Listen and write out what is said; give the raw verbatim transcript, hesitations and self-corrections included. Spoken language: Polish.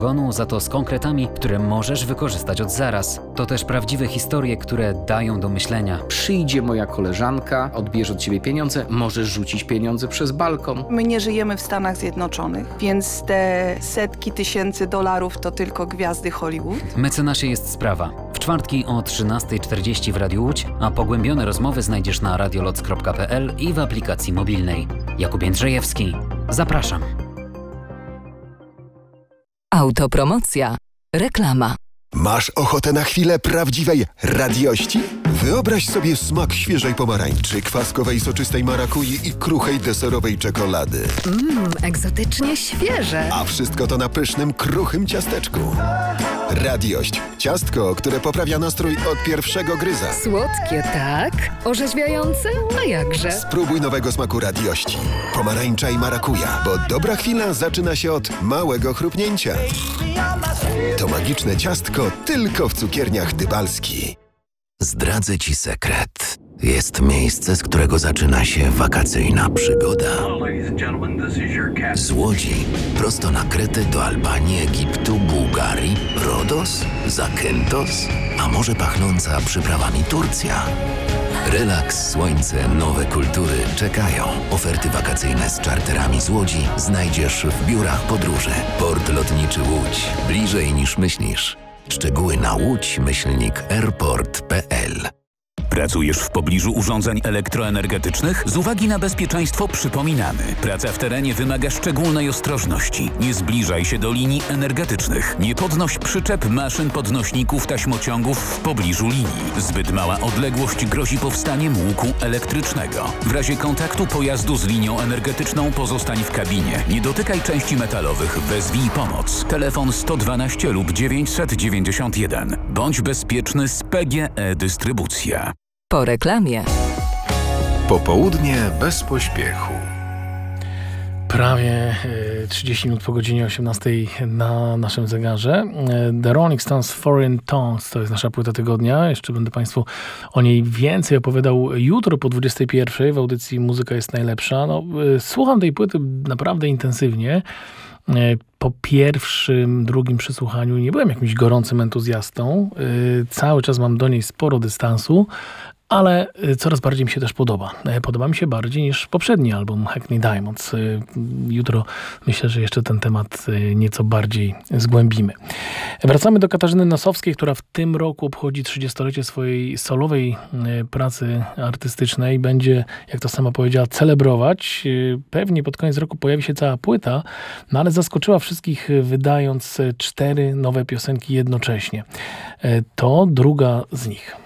za to z konkretami, które możesz wykorzystać od zaraz. To też prawdziwe historie, które dają do myślenia. Przyjdzie moja koleżanka, odbierze od ciebie pieniądze, możesz rzucić pieniądze przez balkon. My nie żyjemy w Stanach Zjednoczonych, więc te setki tysięcy dolarów to tylko gwiazdy Hollywood. Mecenasie jest sprawa. W czwartki o trzynasta czterdzieści w Radiu Łódź, a pogłębione rozmowy znajdziesz na radioloc kropka p l i w aplikacji mobilnej. Jakub Jędrzejewski. Zapraszam. Autopromocja. Reklama. Masz ochotę na chwilę prawdziwej radiości? Wyobraź sobie smak świeżej pomarańczy, kwaskowej soczystej marakui i kruchej deserowej czekolady. Mmm, egzotycznie świeże. A wszystko to na pysznym, kruchym ciasteczku. Radiość. Ciastko, które poprawia nastrój od pierwszego gryza. Słodkie, tak? Orzeźwiające? A jakże? Spróbuj nowego smaku radiości. Pomarańcza i marakuja, bo dobra chwila zaczyna się od małego chrupnięcia. To magiczne ciastko tylko w cukierniach Dybalski. Zdradzę Ci sekret. Jest miejsce, z którego zaczyna się wakacyjna przygoda. Z Łodzi prosto na Kretę do Albanii, Egiptu, Bułgarii, Rodos, Zakynthos, a może pachnąca przyprawami Turcja. Relaks, słońce, nowe kultury czekają. Oferty wakacyjne z czarterami z Łodzi znajdziesz w biurach podróży. Port Lotniczy Łódź. Bliżej niż myślisz. Szczegóły na łódź myślnik airport kropka p l. Pracujesz w pobliżu urządzeń elektroenergetycznych? Z uwagi na bezpieczeństwo przypominamy. Praca w terenie wymaga szczególnej ostrożności. Nie zbliżaj się do linii energetycznych. Nie podnoś przyczep, maszyn, podnośników, taśmociągów w pobliżu linii. Zbyt mała odległość grozi powstaniem łuku elektrycznego. W razie kontaktu pojazdu z linią energetyczną pozostań w kabinie. Nie dotykaj części metalowych. Wezwij pomoc. Telefon sto dwanaście lub dziewięćset dziewięćdziesiąt jeden. Bądź bezpieczny z P G E Dystrybucja. Po reklamie. Popołudnie bez pośpiechu. Prawie trzydzieści minut po godzinie osiemnastej na naszym zegarze. The Rolling Stones Foreign Tongues to jest nasza płyta tygodnia. Jeszcze będę Państwu o niej więcej opowiadał jutro po dwudziestej pierwszej w audycji Muzyka jest najlepsza. No, słucham tej płyty naprawdę intensywnie. Po pierwszym, drugim przesłuchaniu nie byłem jakimś gorącym entuzjastą. Cały czas mam do niej sporo dystansu, ale coraz bardziej mi się też podoba. Podoba mi się bardziej niż poprzedni album Hackney Diamonds. Jutro myślę, że jeszcze ten temat nieco bardziej zgłębimy. Wracamy do Katarzyny Nosowskiej, która w tym roku obchodzi trzydziestolecie swojej solowej pracy artystycznej. Będzie, jak to sama powiedziała, celebrować. Pewnie pod koniec roku pojawi się cała płyta, no ale zaskoczyła wszystkich, wydając cztery nowe piosenki jednocześnie. To druga z nich.